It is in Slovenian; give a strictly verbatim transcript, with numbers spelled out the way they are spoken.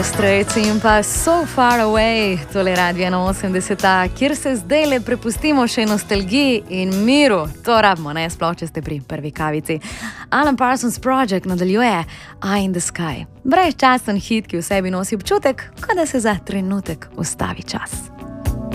Strejci in pa So Far Away, tole Radio enainosemdeset, kjer se zdaj le prepustimo še nostalgiji in miru. To rabimo, ne, sploh če ste pri prvi kavici. Alan Parsons Project nadaljuje Eye in the Sky. Brezčasen hit, ki v sebi nosi občutek, kot da se za trenutek ustavi čas.